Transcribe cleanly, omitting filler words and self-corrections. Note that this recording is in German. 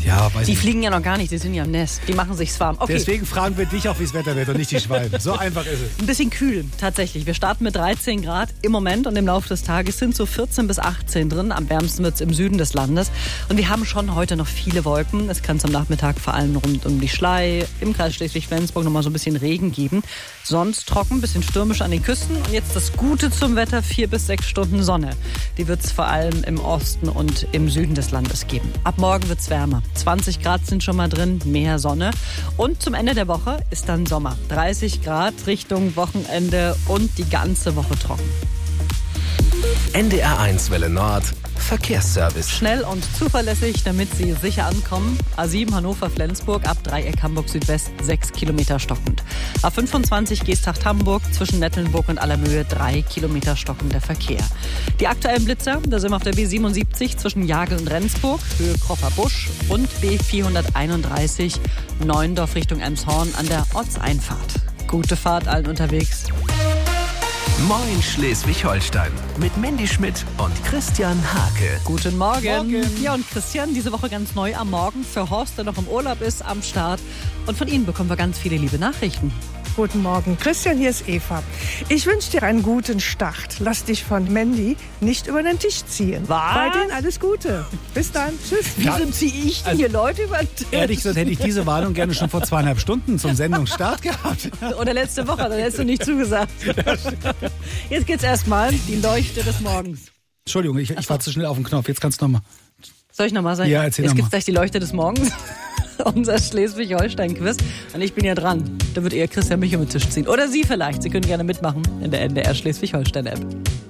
Ja, weiß Die ich. fliegen ja noch gar nicht, die sind ja im Nest. Die machen sich's warm. Okay. Deswegen fragen wir dich auch, wie es Wetter wird und nicht die Schwalben. So einfach ist es. Ein bisschen kühl, tatsächlich. Wir starten mit 13 Grad im Moment und im Laufe des Tages sind so 14 bis 18 drin. Am wärmsten wird es im Süden des Landes. Und wir haben schon heute noch viele Wolken. Es kann zum Nachmittag vor allem rund um die Schlei, im Kreis Schleswig-Flensburg noch mal so ein bisschen Regen geben. Sonst trocken, ein bisschen stürmisch an den Küsten. Und jetzt das Gute zum Wetter, 4 bis 6 Stunden Sonne. Die wird es vor allem im Osten und im Süden des Landes geben. Ab morgen wird es wärmer. 20 Grad sind schon mal drin, mehr Sonne. Und zum Ende der Woche ist dann Sommer. 30 Grad Richtung Wochenende und die ganze Woche trocken. NDR1 Welle Nord, Verkehrsservice. Schnell und zuverlässig, damit Sie sicher ankommen. A7 Hannover-Flensburg, ab Dreieck Hamburg Südwest 6 Kilometer stockend. A25 Geesthacht-Hamburg, zwischen Nettelnburg und Allermöhe 3 Kilometer stockender Verkehr. Die aktuellen Blitzer, da sind wir auf der B77 zwischen Jagel und Rendsburg, Höhe Kroffer Busch und B431 Neuendorf Richtung Elmshorn an der Ortseinfahrt. Gute Fahrt allen unterwegs. Moin Schleswig-Holstein mit Mandy Schmidt und Christian Hake. Guten Morgen. Morgen. Ja, und Christian, diese Woche ganz neu am Morgen für Horst, der noch im Urlaub ist, am Start. Und von Ihnen bekommen wir ganz viele liebe Nachrichten. Guten Morgen, Christian, hier ist Eva. Ich wünsche dir einen guten Start. Lass dich von Mandy nicht über den Tisch ziehen. Was? Weiterhin alles Gute. Bis dann. Tschüss. Wieso ziehe ich denn hier Leute über den Tisch? Ehrlich gesagt hätte ich diese Warnung gerne schon vor 2,5 Stunden zum Sendungsstart gehabt. Oder letzte Woche, dann hättest du nicht zugesagt. Jetzt geht's erstmal, die Leuchte des Morgens. Entschuldigung, ich war zu schnell auf den Knopf. Jetzt kannst du nochmal. Soll ich nochmal sagen? Ja, erzähl Jetzt noch gibt's mal. gleich die Leuchte des Morgens. Unser Schleswig-Holstein-Quiz. Und ich bin ja dran. Da wird eher Christian mich um den Tisch ziehen. Oder Sie vielleicht. Sie können gerne mitmachen in der NDR Schleswig-Holstein-App.